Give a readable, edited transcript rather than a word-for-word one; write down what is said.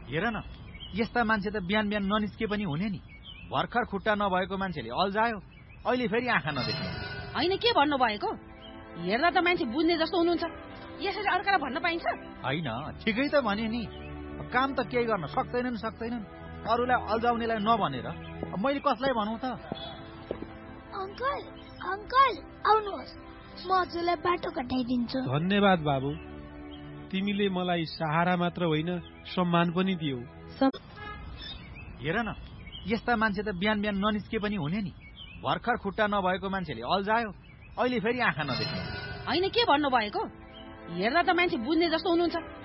हेर न, यस्ता मान्छे त बिहान बिहान ननिस्के पनि हुने नि। भर्खर खुट्टा नभएको मान्छेले अल्झायो, अहिले फेरि आँखा नदेख्ने। होइन, के भन्नुभएको? हेर्दा त मान्छे बुझ्ने जस्तो हुनुहुन्छ, यसरी अर्कालाई भन्न पाइन्छ? होइन, ठिकै त भने नि। काम त केही गर्न सक्दैनन्, अरूलाई अल्झाउनेलाई नभनेर मैले कसलाई भनौँ त? अंकल अंकल आउनुहोस्, म हजुरलाई बाटो कटाइदिन्छु। धन्यवाद बाबु, तिमीले मलाई सहारा मात्र होइन सम्मान पनि दियौ। हेर न, यस्ता मान्छे त बिहान बिहान ननिस्के पनि हुने नि। भर्खर खुट्टा नभएको मान्छेले अल्झायो, अहिले फेरि आँखा नदेख्ने। होइन, के भन्नुभएको? हेर्दा त मान्छे बुझ्ने जस्तो हुनुहुन्छ,